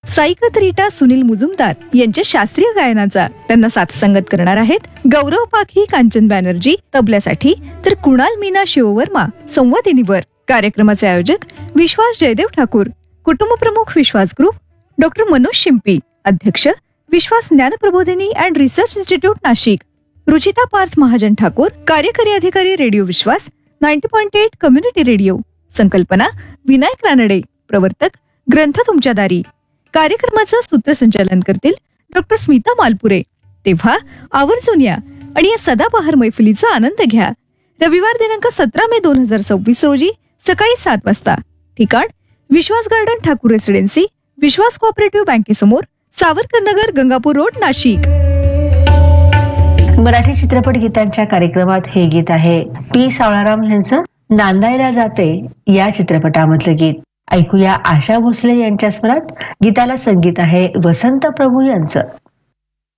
साईकत Rita Sunil Mujumdar यांच्या शास्त्रीय गायनाचा त्यांना साथसंगत करणार आहेत गौरव पाखी, कांचन बॅनर्जी तबल्यासाठी, तर कुणाल मीना शिववर्मा संवादिनीवर. कार्यक्रमाचे आयोजक विश्वास जयदेव ठाकूर, कुटुंब प्रमुख विश्वास ग्रुप, डॉक्टर मनोज शिंपी, अध्यक्ष विश्वास ज्ञान प्रबोधिनी and research institute Nashik, Ruchita Parth Mahajan Thakur, कार्यकारी अधिकारी रेडिओ विश्वास 90.8 कम्युनिटी रेडिओ. संकल्पना विनायक रानडे, प्रवर्तक ग्रंथ तुमच्या दारी. कार्यक्रमाचं सूत्रसंचालन करतील डॉक्टर स्मिता मालपुरे. तेव्हा आवर्जून या आणि या सदाबहार मैफिलीचा आनंद घ्या. रविवार दिनांक 17 मे 2026 रोजी सकाळी 7 वाजता. ठिकाण विश्वास गार्डन, ठाकूर रेसिडेन्सी, विश्वास कोऑपरेटिव्ह बँकेसमोर, सावरकर नगर, गंगापूर रोड, नाशिक. मराठी चित्रपट गीतांच्या कार्यक्रमात हे गीत आहे पी सावळाराम यांचं नांदायला जाते या चित्रपटामधलं गीत. ऐकूया आशा भोसले यांच्या स्वरात. गीताला संगीत आहे वसंत प्रभू यांचं.